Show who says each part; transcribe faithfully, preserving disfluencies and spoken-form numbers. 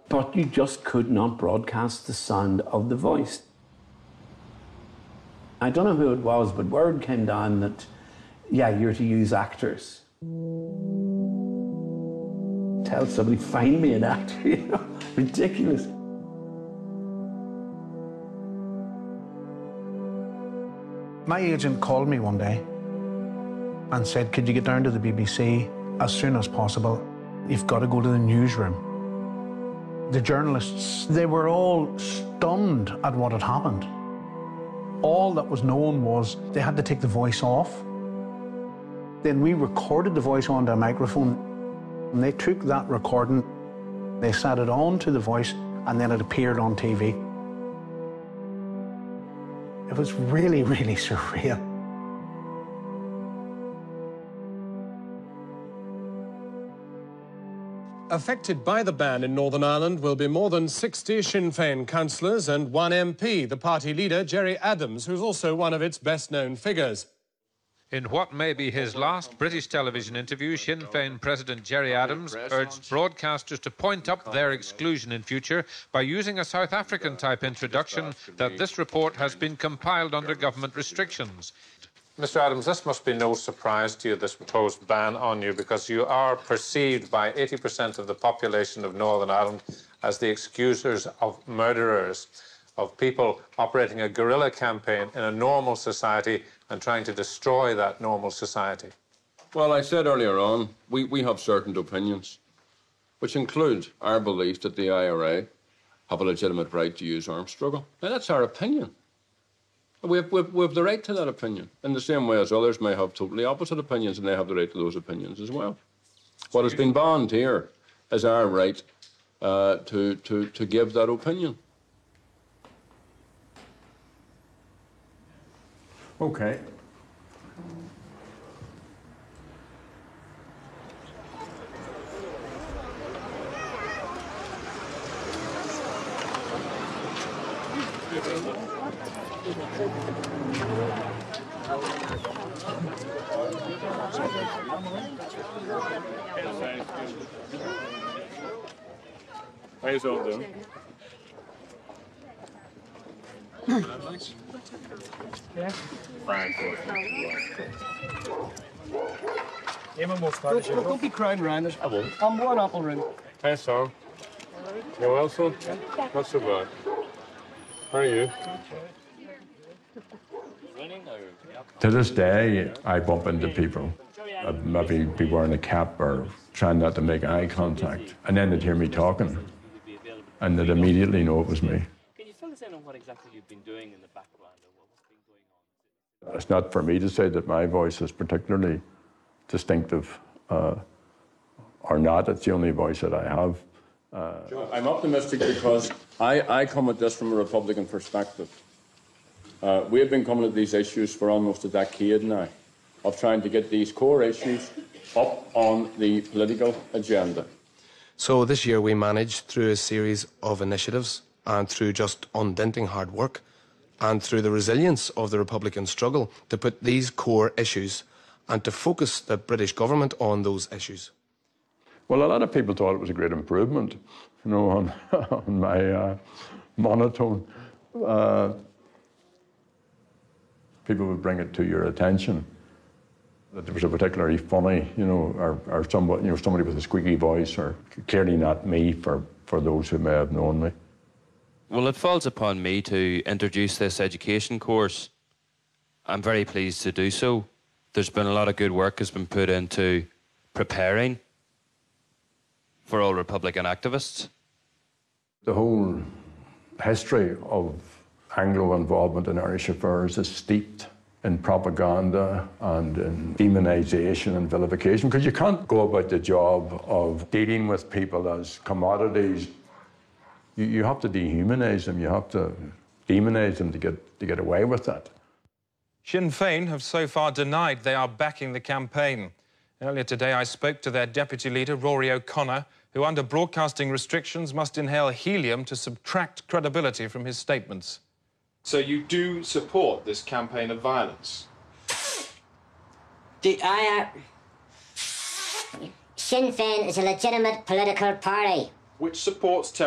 Speaker 1: But you just could not broadcast the sound of the voice. I don't know who it was, but word came down that, yeah, you're to use actors. Tell somebody, find me an actor, you know, ridiculous.
Speaker 2: My agent called me one day and said, could you get down to the B B C as soon as possible? You've got to go to the newsroom. The journalists, they were all stunned at what had happened. All that was known was they had to take the voice off. Then we recorded the voice onto a microphone, and they took that recording, they sat it on to the voice, and then it appeared on T V. It was really, really surreal.
Speaker 3: Affected by the ban in Northern Ireland will be more than sixty Sinn Féin councillors and one M P, the party leader, Gerry Adams, who's also one of its best-known figures.
Speaker 4: In what may be his last British television interview, Sinn Féin President Gerry Adams urged broadcasters to point up their exclusion in future by using a South African-type introduction that this report has been compiled under government restrictions.
Speaker 5: Mister Adams, this must be no surprise to you, this proposed ban on you, because you are perceived by eighty percent of the population of Northern Ireland as the excusers of murderers, of people operating a guerrilla campaign in a normal society and trying to destroy that normal society.
Speaker 6: Well, I said earlier on, we, we have certain opinions, which include our belief that the I R A have a legitimate right to use armed struggle. Now, that's our opinion. We have, we, have, we have the right to that opinion, in the same way as others may have totally opposite opinions, and they have the right to those opinions as well. What has been banned here is our right uh, to, to, to give that opinion.
Speaker 7: Okay.
Speaker 5: How you all doing?
Speaker 8: Yeah.
Speaker 9: Don't, don't be crowding around us.
Speaker 5: I won't.
Speaker 9: I'm one apple room.
Speaker 5: Hey, Sam. You well, son? Not so bad. How are you?
Speaker 7: To this day, I bump into people. I'd maybe be wearing a cap or trying not to make eye contact. And then they'd hear me talking. And they'd immediately know it was me.
Speaker 8: Can you fill us in on what exactly you've been doing in the background or what's been going on?
Speaker 7: It's not for me to say that my voice is particularly distinctive uh, or not. It's the only voice that I have. Uh,
Speaker 6: I'm optimistic because I, I come at this from a Republican perspective. Uh, we have been coming at these issues for almost a decade now, of trying to get these core issues up on the political agenda.
Speaker 10: So this year we managed, through a series of initiatives and through just undenting hard work and through the resilience of the Republican struggle, to put these core issues and to focus the British government on those issues.
Speaker 7: Well, a lot of people thought it was a great improvement, you know, on, on my uh, monotone. Uh, people would bring it to your attention that there was a particularly funny, you know, or, or somebody, you know, somebody with a squeaky voice, or clearly not me for, for those who may have known me.
Speaker 11: Well, it falls upon me to introduce this education course. I'm very pleased to do so. There's been a lot of good work has been put into preparing for all Republican activists.
Speaker 7: The whole history of Anglo involvement in Irish affairs is steeped in propaganda and in demonisation and vilification, because you can't go about the job of dealing with people as commodities. You, you have to dehumanise them, you have to demonise them to get, to get away with that.
Speaker 3: Sinn Féin have so far denied they are backing the campaign. Earlier today, I spoke to their deputy leader, Rory O'Connor, who under broadcasting restrictions must inhale helium to subtract credibility from his statements.
Speaker 12: So you do support this campaign of violence?
Speaker 13: The, I, uh, Sinn Féin is a legitimate political party.
Speaker 12: Which supports terrorism.